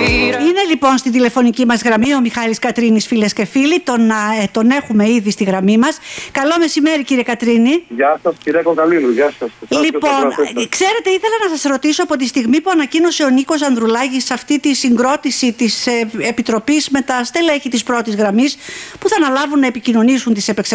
Είναι λοιπόν στη τηλεφωνική μας γραμμή ο Μιχάλης Κατρίνης, φίλες και φίλοι. Τον έχουμε ήδη στη γραμμή μας. Καλό μεσημέρι, κύριε Κατρίνη. Γεια σας, κυρία Κοκαλίνου, γεια σας. Λοιπόν, ξέρετε, ήθελα να σας ρωτήσω από τη στιγμή που ανακοίνωσε ο Νίκος Ανδρουλάκης αυτή τη συγκρότηση της Επιτροπής με τα στελέχη της πρώτης γραμμής που θα αναλάβουν να επικοινωνήσουν τις επεξεργασίες